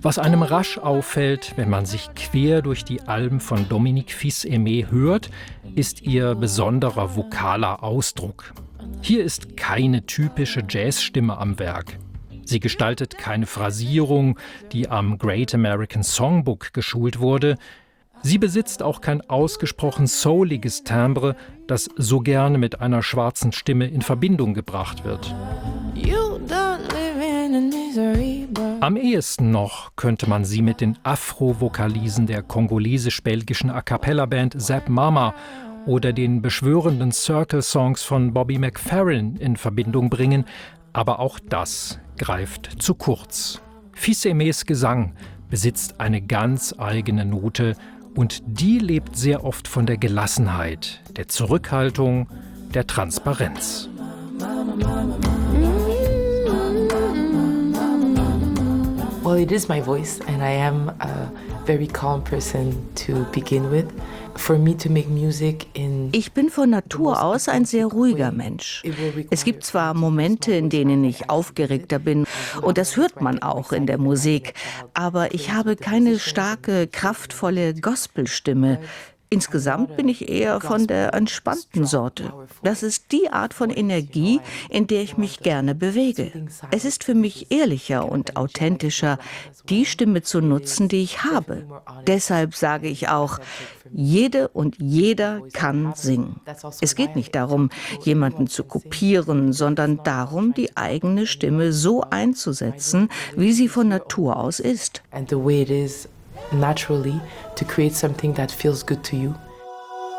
Was einem rasch auffällt, wenn man sich quer durch die Alben von Dominique Fils-Aimé hört, ist ihr besonderer vokaler Ausdruck. Hier ist keine typische Jazzstimme am Werk. Sie gestaltet keine Phrasierung, die am Great American Songbook geschult wurde. Sie besitzt auch kein ausgesprochen souliges Timbre, das so gerne mit einer schwarzen Stimme in Verbindung gebracht wird. Am ehesten noch könnte man sie mit den Afro-Vokalisen der kongolesisch-belgischen A-cappella-Band Zap Mama oder den beschwörenden Circle-Songs von Bobby McFerrin in Verbindung bringen, aber auch das greift zu kurz. Fils-Aimés Gesang besitzt eine ganz eigene Note und die lebt sehr oft von der Gelassenheit, der Zurückhaltung, der Transparenz. Well, it is my voice, and I am a very calm person to begin with. For me to make music in Ich bin von Natur aus ein sehr ruhiger Mensch. Es gibt zwar Momente, in denen ich aufgeregter bin, und das hört man auch in der Musik, aber ich habe keine starke, kraftvolle Gospelstimme. Insgesamt bin ich eher von der entspannten Sorte. Das ist die Art von Energie, in der ich mich gerne bewege. Es ist für mich ehrlicher und authentischer, die Stimme zu nutzen, die ich habe. Deshalb sage ich auch, jede und jeder kann singen. Es geht nicht darum, jemanden zu kopieren, sondern darum, die eigene Stimme so einzusetzen, wie sie von Natur aus ist. naturally to create something that feels good to you.